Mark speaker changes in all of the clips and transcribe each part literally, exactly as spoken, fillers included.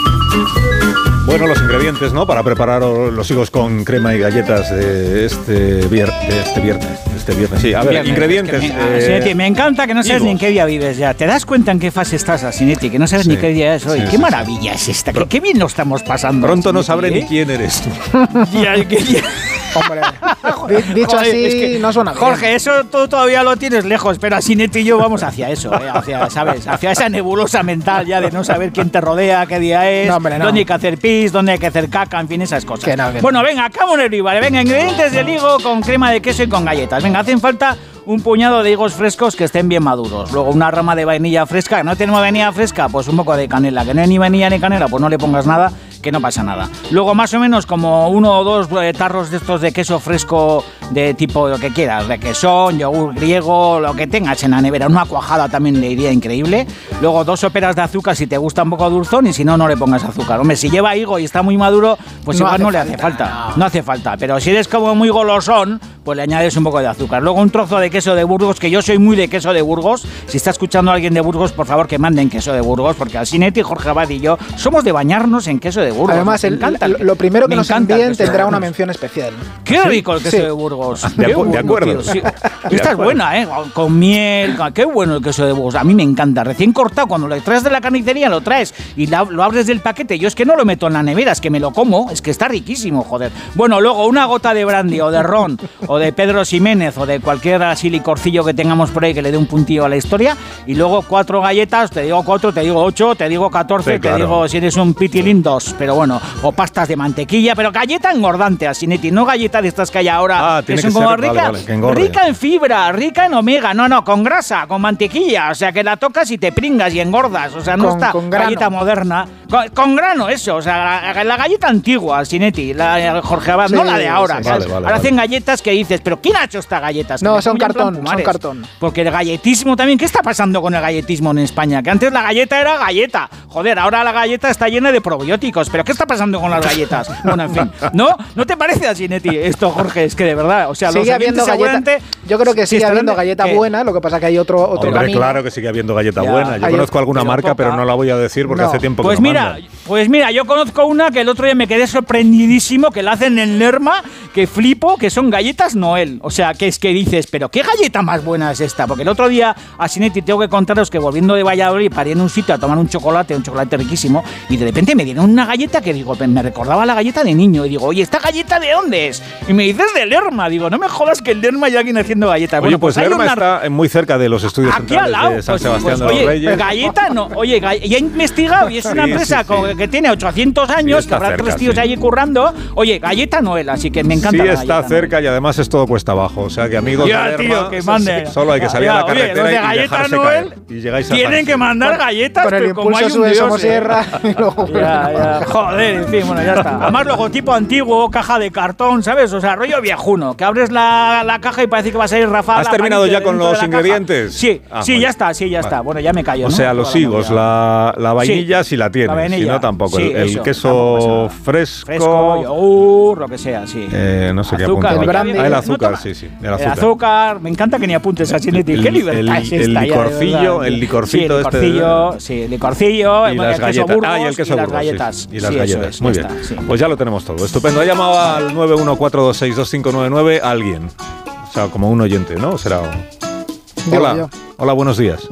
Speaker 1: Bueno, los ingredientes, ¿no? Para preparar los higos con crema y galletas de este, vier- de este viernes. De este viernes, sí. A ver,
Speaker 2: Viernes,
Speaker 1: ingredientes.
Speaker 2: es que me, eh, Asinetti, me encanta que no sabes
Speaker 1: higos.
Speaker 2: ni en qué día vives ya. ¿Te das cuenta en qué fase estás, Asinetti? Que no sabes
Speaker 1: Sí,
Speaker 2: ni qué día es hoy.
Speaker 1: sí,
Speaker 2: qué
Speaker 1: sí,
Speaker 2: maravilla es esta. Qué, qué bien lo estamos pasando.
Speaker 1: Pronto no
Speaker 2: Asinetti,
Speaker 1: sabré
Speaker 2: ¿eh?
Speaker 1: ni quién eres tú.
Speaker 2: Ya, que- ya.
Speaker 3: Hombre, di- dicho
Speaker 2: Joder,
Speaker 3: así
Speaker 2: es que,
Speaker 3: no suena bien.
Speaker 2: Jorge, eso tú todavía lo tienes lejos, pero Asinetti y yo vamos hacia eso, ¿eh? hacia, ¿sabes? Hacia esa nebulosa mental ya de no saber quién te rodea, qué día es,
Speaker 3: No, hombre, no.
Speaker 2: dónde hay que hacer pis, dónde hay que hacer caca, en fin, esas cosas.
Speaker 3: Que no, que no.
Speaker 2: Bueno, venga, acabo en el vale. Venga, ingredientes del higo con crema de queso y con galletas. Venga, hacen falta un puñado de higos frescos que estén bien maduros. Luego una rama de vainilla fresca. ¿No tenemos vainilla fresca? Pues un poco de canela. Que no hay ni vainilla ni canela, pues no le pongas nada, que no pasa nada. Luego más o menos como uno o dos eh, tarros de estos de queso fresco de tipo lo que quieras, de quesón, yogur griego, lo que tengas en la nevera. Una cuajada también le iría increíble. Luego dos soperas de azúcar si te gusta un poco dulzón y si no, no le pongas azúcar. Hombre, si lleva higo y está muy maduro, pues
Speaker 3: No
Speaker 2: igual
Speaker 3: hace
Speaker 2: no le
Speaker 3: falta,
Speaker 2: hace falta.
Speaker 3: no.
Speaker 2: No hace falta. Pero si eres como muy golosón, pues le añades un poco de azúcar. Luego un trozo de queso de Burgos, que yo soy muy de queso de Burgos. Si está escuchando a alguien de Burgos, por favor que manden queso de Burgos, porque Asinetti, Jorge Abad y yo somos de bañarnos en queso de Burgos.
Speaker 3: Además,
Speaker 2: Me
Speaker 3: el-
Speaker 2: encanta
Speaker 3: lo, lo primero que
Speaker 2: me
Speaker 3: nos
Speaker 2: encanta el
Speaker 3: envíen
Speaker 2: queso de
Speaker 3: tendrá una
Speaker 2: Burgos.
Speaker 3: mención especial.
Speaker 2: Qué rico el queso
Speaker 3: Sí.
Speaker 2: de Burgos.
Speaker 1: De
Speaker 2: Qué
Speaker 1: acu- de
Speaker 2: bueno,
Speaker 1: acuerdo.
Speaker 2: tío, sí.
Speaker 1: De
Speaker 2: Esta es
Speaker 1: acuerdo.
Speaker 2: buena, ¿eh? Con miel, con- qué bueno el queso de Burgos. A mí me encanta. Recién cortado, cuando lo traes de la carnicería, lo traes y la- lo abres del paquete. Yo es que no lo meto en la nevera, es que me lo como. Es que está riquísimo, joder. Bueno, luego una gota de brandy o de ron o de Pedro Ximénez o de cualquier así licorcillo que tengamos por ahí que le dé un puntillo a la historia. Y luego cuatro galletas, te digo cuatro, te digo ocho, te digo catorce,
Speaker 1: Sí,
Speaker 2: te
Speaker 1: claro.
Speaker 2: digo si eres un pitilín dos. Pero bueno, o pastas de mantequilla, pero galleta engordante, Asinetti, no galleta de estas que hay ahora.
Speaker 1: Ah, tiene
Speaker 2: son
Speaker 1: que
Speaker 2: como
Speaker 1: ser- vale,
Speaker 2: rica,
Speaker 1: vale, que engorde.
Speaker 2: rica en fibra, rica en omega, no, no, con grasa, con mantequilla, o sea que la tocas y te pringas y engordas, o sea, no
Speaker 3: Con-
Speaker 2: está
Speaker 3: con grano.
Speaker 2: galleta moderna, con, con grano, eso, o sea, la, la galleta antigua, Asinetti, la Jorge Abad,
Speaker 3: Sí,
Speaker 2: no la de ahora,
Speaker 3: sí,
Speaker 2: ¿sabes?
Speaker 1: vale, vale,
Speaker 2: ahora
Speaker 1: vale.
Speaker 2: hacen galletas que dices, pero ¿quién ha hecho estas galletas?
Speaker 3: No,
Speaker 2: Que me
Speaker 3: son
Speaker 2: comía en plan
Speaker 3: cartón, son
Speaker 2: Pumares.
Speaker 3: cartón.
Speaker 2: Porque el galletismo también, ¿qué está pasando con el galletismo en España? Que antes la galleta era galleta, joder, ahora la galleta está llena de probióticos, pero ¿qué está pasando con las galletas? Bueno, en fin, ¿no? ¿No te parece, Asinetti, esto, Jorge? Es que de verdad, o sea, los
Speaker 3: Sigue habiendo
Speaker 2: oyentes
Speaker 3: galleta.
Speaker 2: seguramente-
Speaker 3: Yo creo que
Speaker 2: Sí,
Speaker 3: sigue
Speaker 2: estarán
Speaker 3: habiendo
Speaker 2: de-
Speaker 3: galleta
Speaker 2: ¿qué?
Speaker 3: buena, lo que pasa que hay otro, otro
Speaker 1: Hombre,
Speaker 3: camino.
Speaker 1: claro que sigue habiendo galleta
Speaker 2: Ya.
Speaker 1: buena. Yo
Speaker 3: Hay
Speaker 1: conozco alguna
Speaker 2: pero
Speaker 1: marca,
Speaker 2: poca.
Speaker 1: pero no la voy a decir porque
Speaker 3: No.
Speaker 1: hace tiempo
Speaker 2: Pues
Speaker 1: que lo
Speaker 2: mira,
Speaker 1: mandan.
Speaker 2: pues mira, yo conozco una que el otro día me quedé sorprendidísimo, que la hacen en Lerma, que flipo, que son galletas Noel. O sea, que es que dices, pero ¿qué galleta más buena es esta? Porque el otro día, Asinetti, tengo que contaros que volviendo de Valladolid paré en un sitio a tomar un chocolate, un chocolate riquísimo, y de repente me dieron una galleta que digo, me recordaba la galleta de niño. Y digo, oye, ¿esta galleta de dónde es? Y me dices de Lerma. Digo, no me jodas que en Lerma hay alguien haciendo galletas.
Speaker 1: Oye, pues
Speaker 2: hay
Speaker 1: Lerma
Speaker 2: una-
Speaker 1: está muy cerca de los estudios
Speaker 2: Aquí al
Speaker 1: centrales
Speaker 2: lado.
Speaker 1: de San
Speaker 2: Pues,
Speaker 1: Sebastián
Speaker 2: pues,
Speaker 1: de los
Speaker 2: oye,
Speaker 1: Reyes.
Speaker 2: galleta no. Oye, ga- ya he investigado y es una
Speaker 1: Sí,
Speaker 2: empresa
Speaker 1: sí, sí.
Speaker 2: co- que tiene ochocientos años,
Speaker 1: Sí,
Speaker 2: que
Speaker 1: está
Speaker 2: habrá
Speaker 1: cerca,
Speaker 2: tres tíos
Speaker 1: sí.
Speaker 2: allí currando. Oye, galleta Noel, así que me encanta
Speaker 1: Sí,
Speaker 2: la
Speaker 1: está
Speaker 2: galleta
Speaker 1: cerca y además es todo cuesta abajo. O sea que amigos
Speaker 2: Ya,
Speaker 1: de
Speaker 2: tío,
Speaker 1: Lerma,
Speaker 2: que mande.
Speaker 1: solo hay que salir
Speaker 2: Ya,
Speaker 1: a la
Speaker 2: oye,
Speaker 1: carretera
Speaker 2: los de
Speaker 1: y
Speaker 2: galleta
Speaker 1: dejarse
Speaker 2: Noel
Speaker 1: caer. Y llegáis a
Speaker 2: tienen
Speaker 1: San
Speaker 2: que mandar galletas,
Speaker 3: Con el
Speaker 2: pero como
Speaker 3: impulso
Speaker 2: hay un
Speaker 3: sube
Speaker 2: dios,
Speaker 3: Somosierra
Speaker 2: eh.
Speaker 3: y luego...
Speaker 2: Ya, ya. Joder, en fin, bueno, ya está. Además, logotipo antiguo, caja de cartón, ¿sabes? O sea, rollo viejuno, que abres la, la caja y parece que va a salir Rafa.
Speaker 1: ¿Has
Speaker 2: la
Speaker 1: terminado
Speaker 2: Panique
Speaker 1: ya con
Speaker 2: dentro de
Speaker 1: los
Speaker 2: la caja.
Speaker 1: ingredientes?
Speaker 2: Sí,
Speaker 1: Ah,
Speaker 2: sí,
Speaker 1: bueno.
Speaker 2: ya está, sí, ya está.
Speaker 1: Vale.
Speaker 2: Bueno, ya me callo,
Speaker 1: O
Speaker 2: ¿no?
Speaker 1: sea, los
Speaker 2: Toda la
Speaker 1: higos,
Speaker 2: movida.
Speaker 1: la, la vainilla
Speaker 2: Sí,
Speaker 1: si la tienes,
Speaker 2: la vainilla.
Speaker 1: si no tampoco.
Speaker 2: Sí,
Speaker 1: el el
Speaker 2: eso,
Speaker 1: queso
Speaker 2: tampoco pasa nada.
Speaker 1: fresco,
Speaker 2: Fresco, yogur, lo que sea, sí.
Speaker 1: eh, no sé qué
Speaker 2: Azúcar,
Speaker 1: apuntaba.
Speaker 3: el brandy.
Speaker 1: Ah, el
Speaker 3: ¿No
Speaker 1: azúcar,
Speaker 2: toma?
Speaker 1: sí, sí, el
Speaker 2: El
Speaker 1: azúcar.
Speaker 2: azúcar, me encanta que ni apuntes a Asinetti. ¿Qué
Speaker 1: El-
Speaker 2: libertad
Speaker 1: el-
Speaker 2: es esta?
Speaker 1: el
Speaker 2: ya, de
Speaker 1: licorcillo,
Speaker 2: verdad?
Speaker 1: el licorcito
Speaker 2: sí, el
Speaker 1: este de-
Speaker 2: licorcillo, sí, el licorcillo,
Speaker 1: Y
Speaker 2: bueno,
Speaker 1: las
Speaker 2: el queso
Speaker 1: galletas.
Speaker 2: Burgos
Speaker 1: Ah, y el queso
Speaker 2: y las
Speaker 1: Burgos, sí,
Speaker 2: galletas.
Speaker 1: sí. Y las
Speaker 2: Sí, eso
Speaker 1: galletas.
Speaker 2: es,
Speaker 1: Muy
Speaker 2: ya
Speaker 1: bien.
Speaker 2: está, sí.
Speaker 1: Pues ya lo tenemos todo. Estupendo. Ha llamado al nueve uno cuatro dos seis dos cinco nueve nueve a alguien. O sea, como un oyente, ¿no? Será un...
Speaker 3: Digo
Speaker 1: Hola.
Speaker 3: yo.
Speaker 1: Hola, buenos días.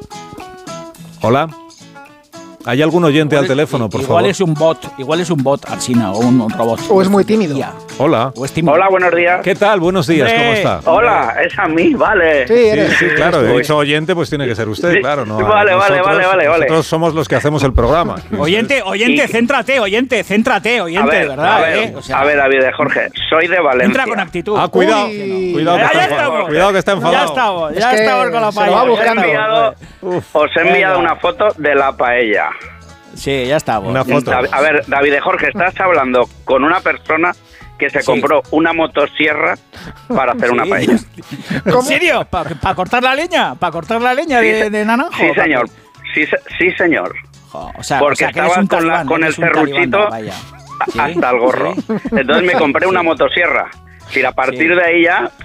Speaker 1: Hola. ¿Hay algún oyente al teléfono, por
Speaker 2: igual
Speaker 1: favor?
Speaker 2: es un bot, igual es un bot, Alsina, o un, un robot.
Speaker 3: O es muy tímido.
Speaker 2: Ya.
Speaker 1: Hola.
Speaker 2: O es tímido.
Speaker 4: Hola, buenos días.
Speaker 1: ¿Qué tal? Buenos días, ¿cómo
Speaker 2: Hombre.
Speaker 1: está?
Speaker 4: Hola, es a mí, vale.
Speaker 3: Sí,
Speaker 1: Sí,
Speaker 3: eres.
Speaker 1: sí, claro, he
Speaker 4: Uy.
Speaker 1: dicho oyente, pues tiene que ser usted,
Speaker 4: Sí.
Speaker 1: claro, ¿no?
Speaker 4: Vale, vale,
Speaker 1: Nosotros-
Speaker 4: vale, vale, vale.
Speaker 1: Nosotros somos los que hacemos el programa.
Speaker 2: Oyente, oyente,
Speaker 4: Y-
Speaker 2: céntrate, oyente, céntrate,
Speaker 4: A
Speaker 2: oyente,
Speaker 4: ver,
Speaker 2: de verdad,
Speaker 4: a ver,
Speaker 2: ¿eh? O sea,
Speaker 4: a ver, David de Jorge, soy de Valencia.
Speaker 2: entra con actitud.
Speaker 1: Ah, cuidado,
Speaker 3: Uy.
Speaker 1: cuidado, que
Speaker 2: Ya,
Speaker 1: está
Speaker 2: ya
Speaker 1: enfadado,
Speaker 2: estamos.
Speaker 1: cuidado que está
Speaker 2: Ya
Speaker 1: enfadado.
Speaker 2: estamos,
Speaker 3: Es
Speaker 2: ya
Speaker 3: que
Speaker 2: estamos con la
Speaker 3: se lo va
Speaker 2: paella.
Speaker 4: Os he
Speaker 3: buscando.
Speaker 4: enviado, os he enviado
Speaker 2: Venga.
Speaker 4: una foto de la paella.
Speaker 2: Sí, ya estamos.
Speaker 1: Una foto.
Speaker 4: Dav- A ver, David de Jorge, estás hablando con una persona que se
Speaker 2: Sí.
Speaker 4: compró una motosierra para hacer una
Speaker 2: Sí.
Speaker 4: paella.
Speaker 2: ¿En serio? ¿Para cortar la leña? ¿Para cortar la leña
Speaker 4: Sí,
Speaker 2: de,
Speaker 4: se-
Speaker 2: de naranjo?
Speaker 4: Sí, señor. Sí, se- sí, señor.
Speaker 2: Jo, o sea,
Speaker 4: Porque
Speaker 2: o sea, que eres
Speaker 4: estaba
Speaker 2: un
Speaker 4: con la-
Speaker 2: talibán,
Speaker 4: con
Speaker 2: eres
Speaker 4: el
Speaker 2: un talibán de
Speaker 4: serruchito
Speaker 2: la paella. Sí,
Speaker 4: Hasta el gorro.
Speaker 2: sí.
Speaker 4: Entonces me compré una
Speaker 2: Sí.
Speaker 4: motosierra. Si a partir
Speaker 2: Sí.
Speaker 4: de ahí ya